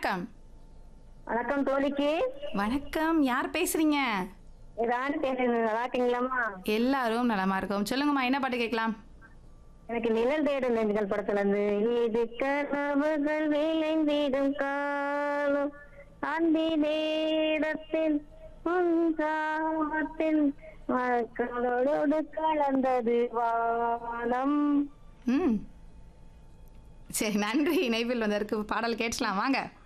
வணக்கம். வணக்கம் தோழிக்கு. வணக்கம். யார் பேசுறீங்க? ராணி பேசுறேன். நல்லா இருக்கீங்களாம்மா? எல்லாரும் நலமா இருக்கோம். சொல்லுங்கம்மா, என்ன பாட்டு கேட்கலாம்? எனக்கு நிழல் தேடும் நெஞ்சுகள் படத்துல இருந்து இது கனவுகள் விளைந்திடும் காலம் அந்தி நேரத்தில் உன்சாமத்தில் மக்களோடு கலந்தது வானம். ம். சரி, நன்றி. இணைப்பில் வந்ததற்கு பாடல் கேட்கலாம் வாங்க.